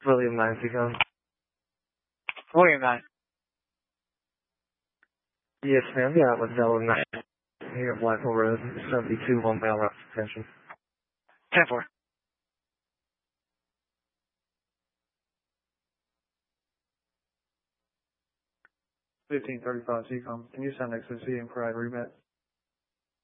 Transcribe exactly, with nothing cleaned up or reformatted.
William nine, Seacom. William nine. Yes, ma'am. Yeah, with Delaware nine. Here at Blackwell Road, seventy-two, one mile route attention. ten four. fifteen thirty-five Seacom. Can you send X O C and provide remit?